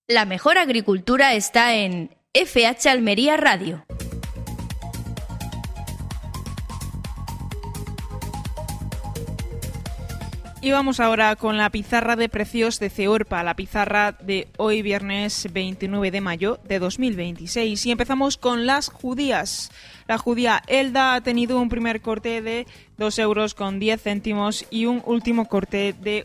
La mejor agricultura está en FH Almería Radio. Y vamos ahora con la pizarra de precios de Ceorpa, la pizarra de hoy viernes 29 de mayo de 2026. Y empezamos con las judías. La judía Elda ha tenido un primer corte de 2,10 euros y un último corte de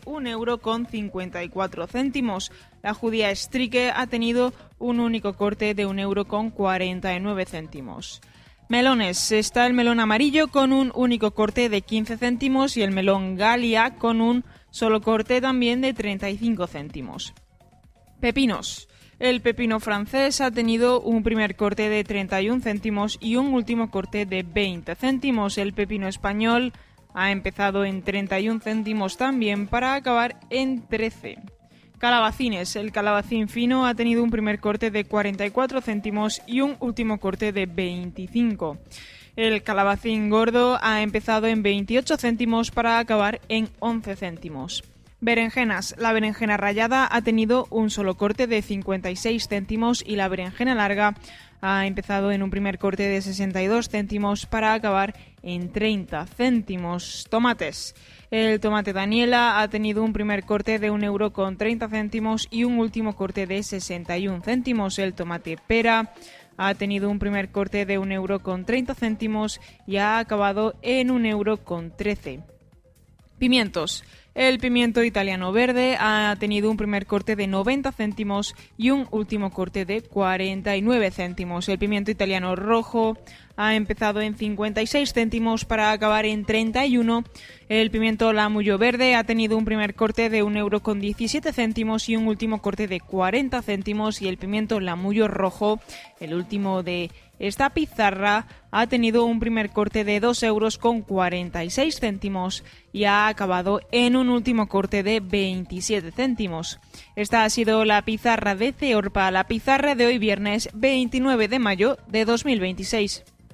1,54 €. La judía Strike ha tenido un único corte de 1,49 €. Melones. Está el melón amarillo con un único corte de 15 céntimos y el melón Galia con un solo corte también de 35 céntimos. Pepinos. El pepino francés ha tenido un primer corte de 31 céntimos y un último corte de 20 céntimos. El pepino español ha empezado en 31 céntimos también para acabar en 13. Calabacines. El calabacín fino ha tenido un primer corte de 44 céntimos y un último corte de 25. El calabacín gordo ha empezado en 28 céntimos para acabar en 11 céntimos. Berenjenas. La berenjena rallada ha tenido un solo corte de 56 céntimos y la berenjena larga ha empezado en un primer corte de 62 céntimos para acabar en 30 céntimos. Tomates. El tomate Daniela ha tenido un primer corte de 1,30 € y un último corte de 61 céntimos. El tomate pera ha tenido un primer corte de 1,30 € y ha acabado en 1,13 €. Pimientos. El pimiento italiano verde ha tenido un primer corte de 90 céntimos y un último corte de 49 céntimos. El pimiento italiano rojo ha empezado en 56 céntimos para acabar en 31. El pimiento lamullo verde ha tenido un primer corte de 1,17 € y un último corte de 40 céntimos. Y el pimiento lamullo rojo, el último de esta pizarra, ha tenido un primer corte de 2,46 € y ha acabado en un último corte de 27 céntimos. Esta ha sido la pizarra de Ceorpa, la pizarra de hoy viernes 29 de mayo de 2026.